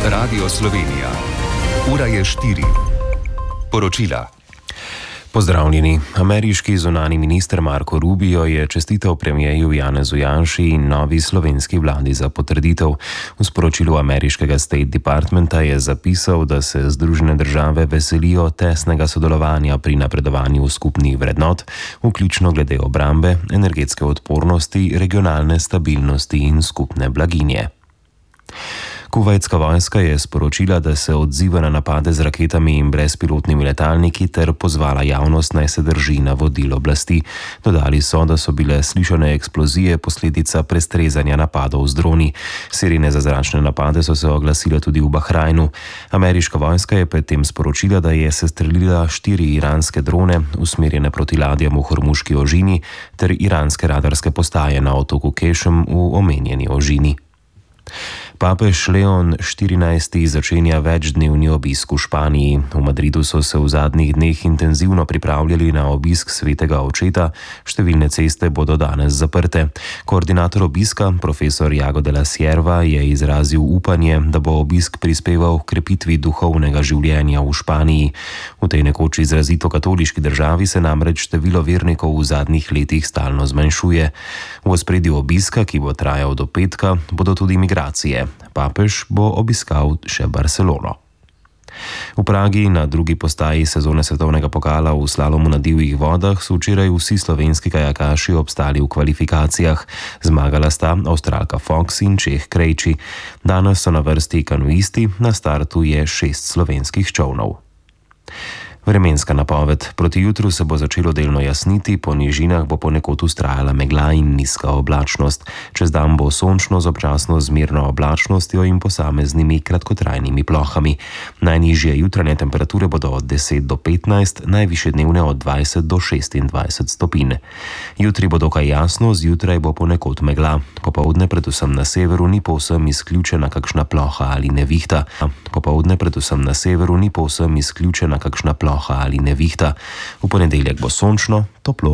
Radio Slovenija. Ura je 4. Poročila. Pozdravljeni. Ameriški zunani minister Marco Rubio je čestital premierju Janezu Janši in novi slovenski vladi za potrditev. V sporočilu ameriškega State Departmenta je zapisal, da se Združene države veselijo tesnega sodelovanja pri napredovanju skupnih vrednot, vključno glede obrambe, energetske odpornosti, regionalne stabilnosti in skupne blaginje. Kuvajtska vojska je sporočila, da se odziva na napade z raketami in brezpilotnimi letalniki ter pozvala javnost, naj se drži navodil oblasti. Dodali so, da so bile slišane eksplozije posledica prestrezanja napadov z droni. Sirene za zračne napade so se oglasile tudi v Bahrajnu. Ameriška vojska je predtem sporočila, da je sestrelila 4 iranske drone, usmerjene proti ladjam v Hormuški ožini, ter iranske radarske postaje na otoku Kešem v omenjeni ožini. Papež Leon XIV. Začenja večdnevni obisk v Španiji. V Madridu so se v zadnjih dneh intenzivno pripravljali na obisk svetega očeta, številne ceste bodo danes zaprte. Koordinator obiska, profesor Iago de la Sierva, je izrazil upanje, da bo obisk prispeval k krepitvi duhovnega življenja v Španiji. V tej nekoč izrazito katoliški državi se namreč število vernikov v zadnjih letih stalno zmanjšuje. V ospredju obiska, ki bo trajal do petka, bodo tudi migracije. Papež bo obiskal še Barcelono. V Pragi na drugi postaji sezone svetovnega pokala v slalomu na divjih vodah so včeraj vsi slovenski kajakaši obstali v kvalifikacijah. Zmagala sta Avstralka Fox in Čeh Krejči. Danes so na vrsti kanuisti, na startu je 6 slovenskih čolnov. Vremenska napoved. Proti jutru se bo začelo delno jasniti, po nižinah bo ponekod vztrajala megla in nizka oblačnost. Čez dan bo sončno z občasno zmerno oblačnostjo in posameznimi kratkotrajnimi plohami. Najnižje jutranje temperature bodo od 10 do 15, najvišje dnevne od 20 do 26 stopinj. Jutri bo dokaj jasno, zjutraj bo ponekod megla. Popoldne predvsem na severu ni povsem izključena kakšna ploha ali nevihta. V ponedeljek bo sončno, toplo